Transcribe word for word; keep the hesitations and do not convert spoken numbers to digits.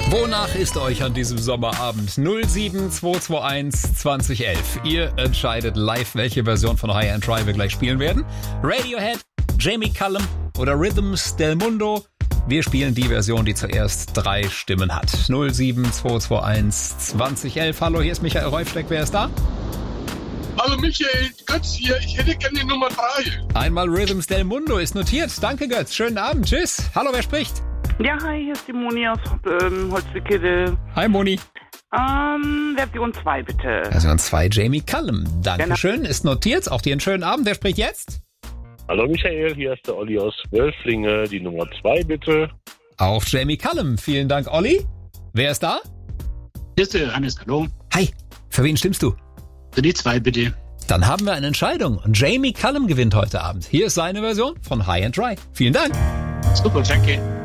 Wonach ist euch an diesem Sommerabend? null sieben zwei zwei eins zwanzig elf. Ihr entscheidet live, welche Version von High and Dry wir gleich spielen werden. Radiohead, Jamie Cullum oder Rhythms del Mundo. Wir spielen die Version, die zuerst drei Stimmen hat. null sieben zwei zwei eins zwanzig elf. Hallo, hier ist Michael Reufsteck. Wer ist da? Hallo Michael, Götz hier. Ich hätte gerne die Nummer drei. Einmal Rhythms del Mundo ist notiert. Danke, Götz. Schönen Abend. Tschüss. Hallo, wer spricht? Ja, hi, hier ist die Moni aus ähm, Holzwickede. Hi, Moni. Ähm, Version zwei, bitte. Version zwei, Jamie Cullum. Dankeschön. Ist notiert. Auch dir einen schönen Abend. Wer spricht jetzt? Hallo Michael, hier ist der Olli aus Wölflinge. Die Nummer zwei, bitte. Auf Jamie Cullum. Vielen Dank, Olli. Wer ist da? Hier ist der Hannes, hallo. Hi. Für wen stimmst du? Für die zwei, bitte. Dann haben wir eine Entscheidung. Und Jamie Cullum gewinnt heute Abend. Hier ist seine Version von High and Dry. Vielen Dank. Super, danke.